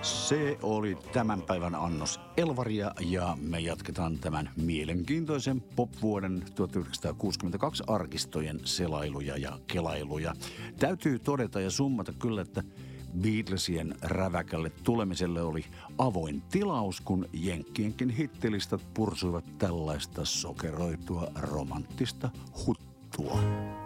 Se oli tämän päivän annos Elvaria ja me jatketaan tämän mielenkiintoisen pop-vuoden 1962 arkistojen selailuja ja kelailuja. Täytyy todeta ja summata kyllä, että Beatlesien räväkälle tulemiselle oli avoin tilaus, kun jenkkienkin hittilistat pursuivat tällaista sokeroitua romanttista huttua.